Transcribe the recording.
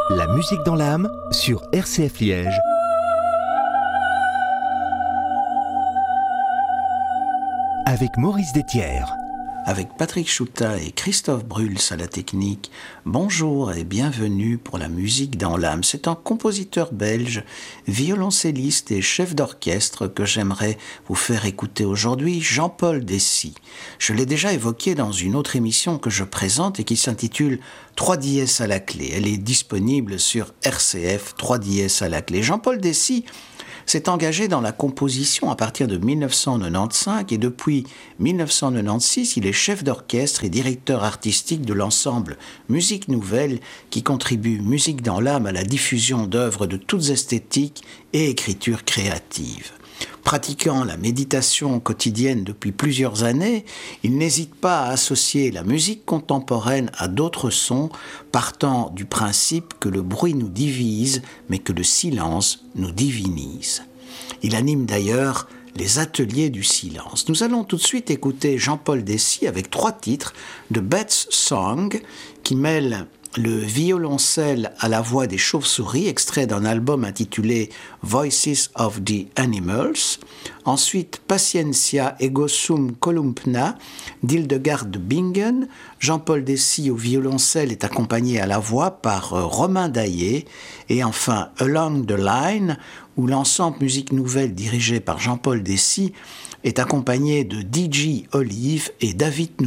La musique dans l'âme sur RCF Liège. Avec Maurice Détière. Avec Patrick Chouta et Christophe Bruls à la technique, bonjour et bienvenue pour la musique dans l'âme. C'est un compositeur belge, violoncelliste et chef d'orchestre que j'aimerais vous faire écouter aujourd'hui, Jean-Paul Dessy. Je l'ai déjà évoqué dans une autre émission que je présente et qui s'intitule 3 dièses à la clé. Elle est disponible sur RCF, 3 dièses à la clé. Jean-Paul Dessy s'est engagé dans la composition à partir de 1995 et depuis 1996, il est chef d'orchestre et directeur artistique de l'ensemble Musique Nouvelle qui contribue Musique dans l'âme à la diffusion d'œuvres de toutes esthétiques et écriture créative. Pratiquant la méditation quotidienne depuis plusieurs années, il n'hésite pas à associer la musique contemporaine à d'autres sons, partant du principe que le bruit nous divise, mais que le silence nous divinise. Il anime d'ailleurs les ateliers du silence. Nous allons tout de suite écouter Jean-Paul Dessy avec 3 titres de Beth's Song qui mêlent le violoncelle à la voix des chauves-souris, extrait d'un album intitulé Voices of the Animals. Ensuite, Paciencia ego sum columna d'Hildegard de Bingen. Jean-Paul Dessy au violoncelle est accompagné à la voix par Romain Daillé. Et enfin, Along the Line, où l'ensemble Musique Nouvelle dirigé par Jean-Paul Dessy est accompagné de DJ Olive et David